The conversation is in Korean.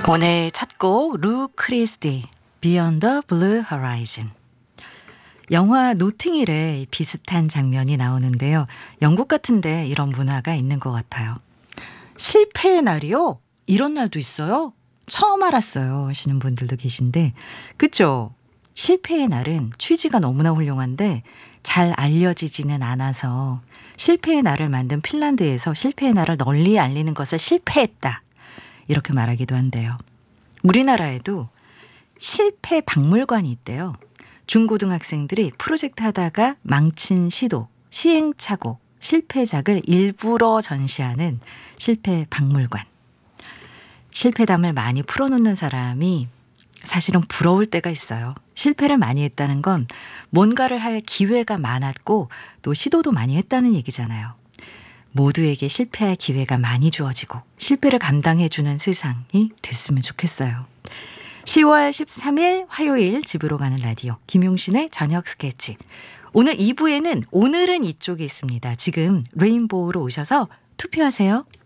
오늘 첫 곡 루 크리스티 Beyond the Blue Horizon. 영화 노팅힐에 비슷한 장면이 나오는데요. 영국 같은데 이런 문화가 있는 것 같아요. 실패의 날이요? 이런 날도 있어요? 처음 알았어요 하시는 분들도 계신데 그쵸? 실패의 날은 취지가 너무나 훌륭한데 잘 알려지지는 않아서 실패의 날을 만든 핀란드에서 실패의 날을 널리 알리는 것을 실패했다. 이렇게 말하기도 한대요. 우리나라에도 실패 박물관이 있대요. 중고등학생들이 프로젝트 하다가 망친 시도, 시행착오, 실패작을 일부러 전시하는 실패 박물관. 실패담을 많이 풀어놓는 사람이 사실은 부러울 때가 있어요. 실패를 많이 했다는 건 뭔가를 할 기회가 많았고 또 시도도 많이 했다는 얘기잖아요. 모두에게 실패할 기회가 많이 주어지고 실패를 감당해주는 세상이 됐으면 좋겠어요. 10월 13일 화요일 집으로 가는 라디오 김용신의 저녁 스케치. 오늘 2부에는 오늘은 이쪽에 있습니다. 지금 레인보우로 오셔서 투표하세요.